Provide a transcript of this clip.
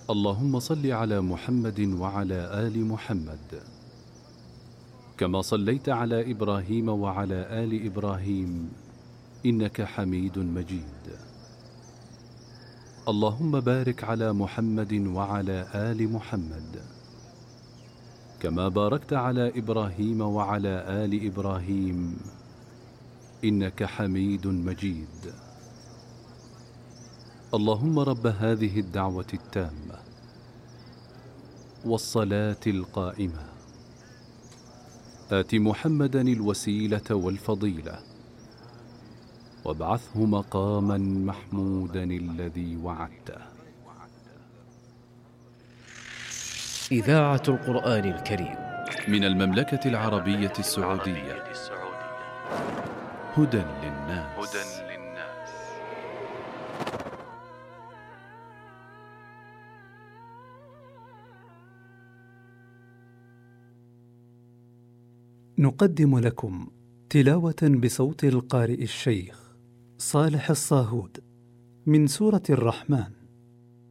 اللهم صل على محمد وعلى آل محمد كما صليت على إبراهيم وعلى آل إبراهيم إنك حميد مجيد. اللهم بارك على محمد وعلى آل محمد كما باركت على إبراهيم وعلى آل إبراهيم إنك حميد مجيد. اللهم رب هذه الدعوة التامة والصلاة القائمة آت محمدا الوسيلة والفضيلة وابعثه مقاما محمودا الذي وعدته. إذاعة القرآن الكريم من المملكة العربية السعودية. هدى للناس. نقدم لكم تلاوة بصوت القارئ الشيخ صالح الصاهود من سورة الرحمن